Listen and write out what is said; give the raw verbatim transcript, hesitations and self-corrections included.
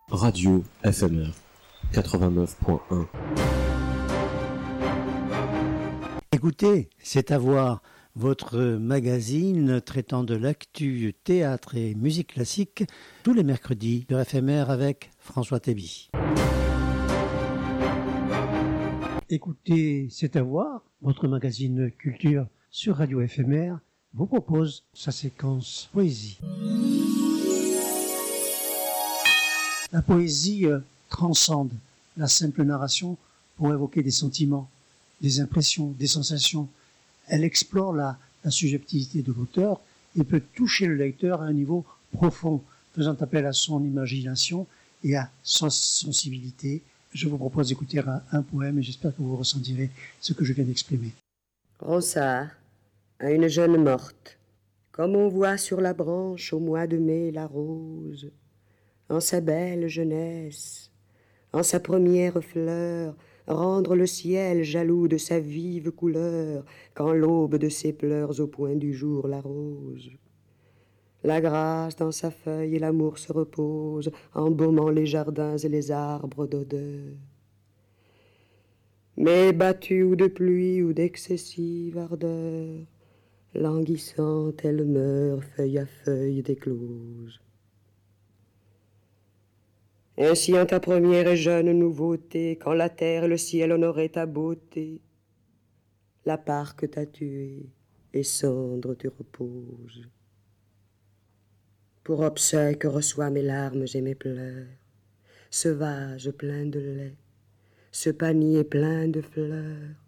Radio F M R quatre-vingt-neuf point un. Écoutez, c'est à voir, votre magazine traitant de l'actu théâtre et musique classique tous les mercredis de F M R avec François Théby. Écoutez, c'est à voir, votre magazine culture sur Radio F M R vous propose sa séquence poésie. La poésie euh, transcende la simple narration pour évoquer des sentiments, des impressions, des sensations. Elle explore la, la subjectivité de l'auteur et peut toucher le lecteur à un niveau profond, faisant appel à son imagination et à sa sensibilité. Je vous propose d'écouter un, un poème et j'espère que vous ressentirez ce que je viens d'exprimer. Ronsard, à une jeune morte, comme on voit sur la branche au mois de mai la rose, en sa belle jeunesse, en sa première fleur, rendre le ciel jaloux de sa vive couleur, quand l'aube de ses pleurs au point du jour l'arrose. La grâce dans sa feuille et l'amour se repose, embaumant les jardins et les arbres d'odeur. Mais battue ou de pluie ou d'excessive ardeur, languissante elle meurt, feuille à feuille d'éclose. Ainsi en ta première et jeune nouveauté, quand la terre et le ciel honoraient ta beauté, la parque t'a tuée et cendre tu reposes. Pour obsèque reçois mes larmes et mes pleurs, ce vase plein de lait, ce panier plein de fleurs,